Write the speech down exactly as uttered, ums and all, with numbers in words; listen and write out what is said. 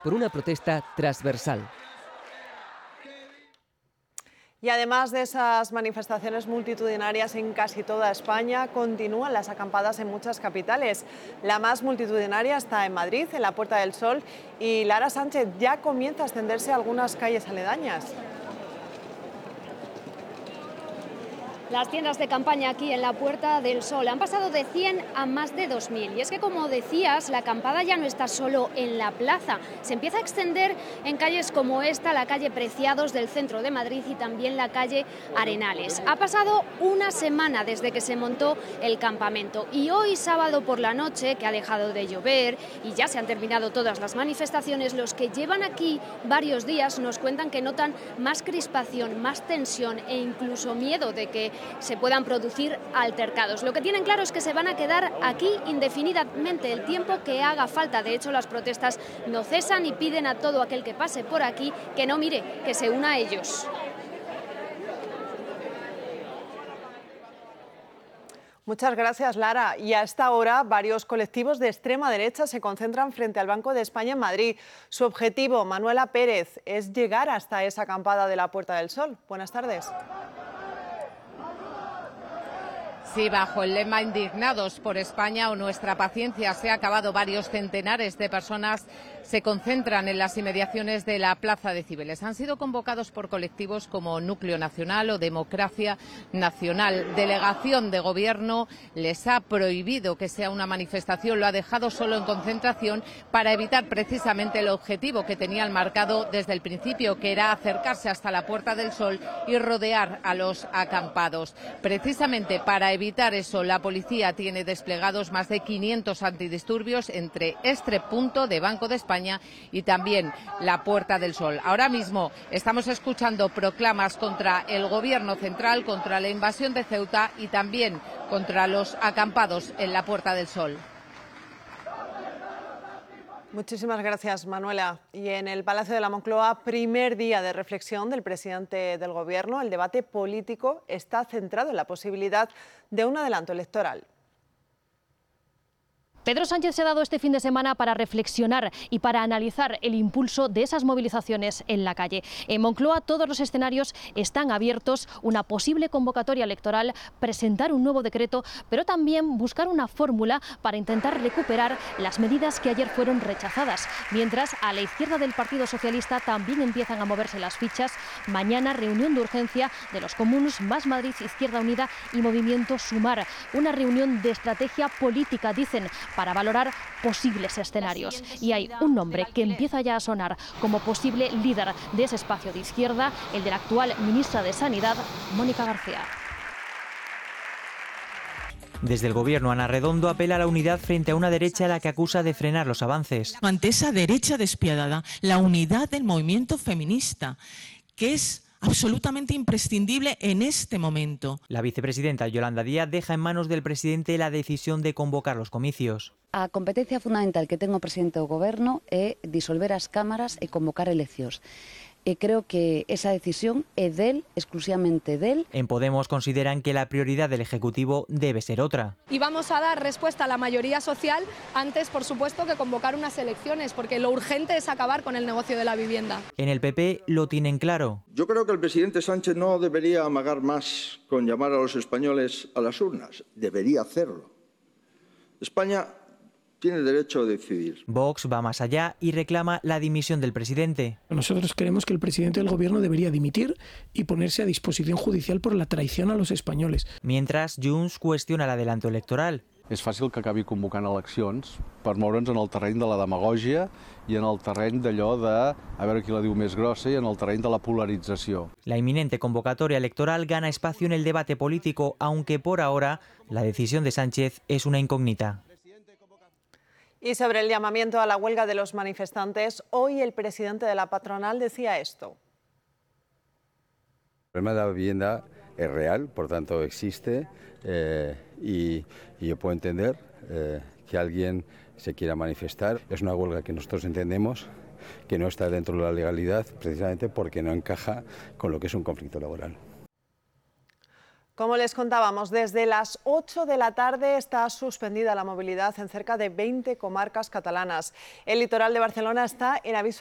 por una protesta transversal. Y además de esas manifestaciones multitudinarias en casi toda España, continúan las acampadas en muchas capitales. La más multitudinaria está en Madrid, en la Puerta del Sol, y Lara Sánchez, ya comienza a extenderse a algunas calles aledañas. Las tiendas de campaña aquí en la Puerta del Sol han pasado de cien a más de dos mil. Y es que, como decías, la acampada ya no está solo en la plaza. Se empieza a extender en calles como esta, la calle Preciados del centro de Madrid y también la calle Arenales. Ha pasado una semana desde que se montó el campamento y hoy, sábado por la noche, que ha dejado de llover y ya se han terminado todas las manifestaciones, los que llevan aquí varios días nos cuentan que notan más crispación, más tensión e incluso miedo de que se puedan producir altercados. Lo que tienen claro es que se van a quedar aquí indefinidamente el tiempo que haga falta. De hecho, las protestas no cesan y piden a todo aquel que pase por aquí que no mire, que se una a ellos. Muchas gracias, Lara. Y a esta hora, varios colectivos de extrema derecha se concentran frente al Banco de España en Madrid. Su objetivo, Manuela Pérez, es llegar hasta esa acampada de la Puerta del Sol. Buenas tardes. Sí, bajo el lema Indignados por España o Nuestra Paciencia se ha acabado, varios centenares de personas se concentran en las inmediaciones de la Plaza de Cibeles. Han sido convocados por colectivos como Núcleo Nacional o Democracia Nacional. Delegación de Gobierno les ha prohibido que sea una manifestación, lo ha dejado solo en concentración para evitar precisamente el objetivo que tenían marcado desde el principio, que era acercarse hasta la Puerta del Sol y rodear a los acampados. Precisamente para evitar eso, la policía tiene desplegados más de quinientos antidisturbios entre este punto de Banco de España y también la Puerta del Sol. Ahora mismo estamos escuchando proclamas contra el Gobierno central, contra la invasión de Ceuta y también contra los acampados en la Puerta del Sol. Muchísimas gracias, Manuela. Y en el Palacio de la Moncloa, primer día de reflexión del presidente del Gobierno, el debate político está centrado en la posibilidad de un adelanto electoral. Pedro Sánchez se ha dado este fin de semana para reflexionar y para analizar el impulso de esas movilizaciones en la calle. En Moncloa todos los escenarios están abiertos, una posible convocatoria electoral, presentar un nuevo decreto, pero también buscar una fórmula para intentar recuperar las medidas que ayer fueron rechazadas. Mientras, a la izquierda del Partido Socialista también empiezan a moverse las fichas. Mañana reunión de urgencia de los Comuns, Más Madrid, Izquierda Unida y Movimiento Sumar. Una reunión de estrategia política, dicen, para valorar posibles escenarios. Y hay un nombre que empieza ya a sonar como posible líder de ese espacio de izquierda, el de la actual ministra de Sanidad, Mónica García. Desde el Gobierno, Ana Redondo apela a la unidad frente a una derecha a la que acusa de frenar los avances. Ante esa derecha despiadada, la unidad del movimiento feminista, que es absolutamente imprescindible en este momento. La vicepresidenta Yolanda Díaz deja en manos del presidente la decisión de convocar los comicios. A competencia fundamental que ten o presidente do Goberno é disolver as cámaras e convocar eleccións. E creo que esa decisión é del, exclusivamente del. En Podemos consideran que la prioridad del Ejecutivo debe ser otra. Y vamos a dar respuesta a la mayoría social antes, por supuesto, que convocar unas elecciones, porque lo urgente es acabar con el negocio de la vivienda. En el P P lo tienen claro. Yo creo que el presidente Sánchez no debería amagar más con llamar a los españoles a las urnas. Debería hacerlo. España tiene derecho a decidir. Vox va más allá y reclama la dimisión del presidente. Nosotros creemos que el presidente del Gobierno debería dimitir y ponerse a disposición judicial por la traición a los españoles. Mientras, Junts cuestiona el adelanto electoral. És fàcil que acabi convocant eleccions per moure'ns en el terreny de la demagògia i en el terreny d'allò de a veure qui la diu més grossa i en el terreny de la polarització. La inminente convocatoria electoral gana espacio en el debate político, aunque por ahora la decisión de Sánchez es una incógnita. Y sobre el llamamiento a la huelga de los manifestantes, hoy el presidente de la patronal decía esto. El problema de la vivienda es real, por tanto existe, eh, y, y yo puedo entender eh, que alguien se quiera manifestar. Es una huelga que nosotros entendemos que no está dentro de la legalidad, precisamente porque no encaja con lo que es un conflicto laboral. Como les contábamos, desde las ocho de la tarde está suspendida la movilidad en cerca de veinte comarcas catalanas. El litoral de Barcelona está en aviso